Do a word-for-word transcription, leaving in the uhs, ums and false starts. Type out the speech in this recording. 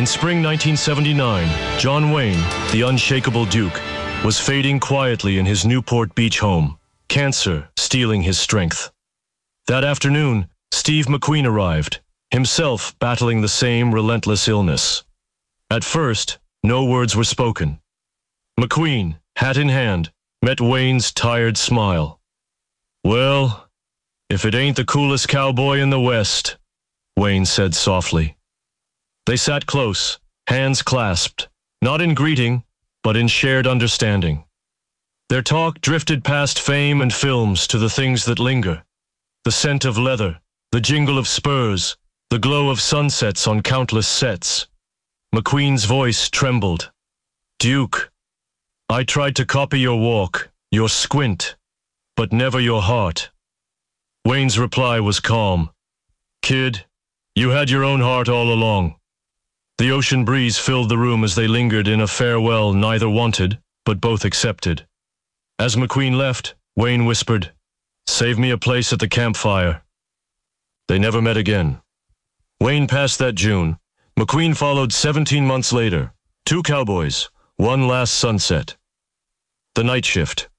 In spring nineteen seventy-nine, John Wayne, the unshakable Duke, was fading quietly in his Newport Beach home, cancer stealing his strength. That afternoon, Steve McQueen arrived, himself battling the same relentless illness. At first, no words were spoken. McQueen, hat in hand, met Wayne's tired smile. "Well, if it ain't the coolest cowboy in the West," Wayne said softly. They sat close, hands clasped, not in greeting, but in shared understanding. Their talk drifted past fame and films to the things that linger. The scent of leather, the jingle of spurs, the glow of sunsets on countless sets. McQueen's voice trembled. "Duke, I tried to copy your walk, your squint, but never your heart." Wayne's reply was calm. "Kid, you had your own heart all along." The ocean breeze filled the room as they lingered in a farewell neither wanted, but both accepted. As McQueen left, Wayne whispered, "Save me a place at the campfire." They never met again. Wayne passed that June. McQueen followed seventeen months later. Two cowboys, one last sunset. The night shift.